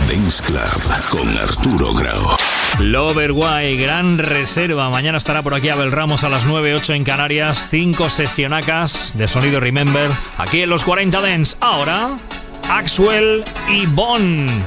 Dance Club con Arturo Grau. Loverwhy, gran reserva. Mañana estará por aquí Abel Ramos a las 9:08 en Canarias. 5 sesionacas de sonido Remember aquí en los 40 Dance. Ahora, Axwell y Bon.